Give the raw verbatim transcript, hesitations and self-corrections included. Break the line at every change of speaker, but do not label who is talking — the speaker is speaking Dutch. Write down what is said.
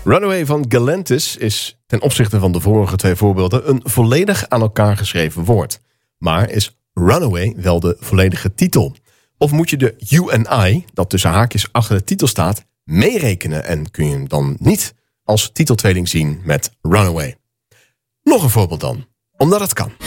Runaway van Galantis is ten opzichte van de vorige twee voorbeelden een volledig aan elkaar geschreven woord. Maar is Runaway wel de volledige titel? Of moet je de you and I, dat tussen haakjes achter de titel staat, meerekenen en kun je hem dan niet als titeltweeling zien met Runaway? Nog een voorbeeld dan, omdat het kan.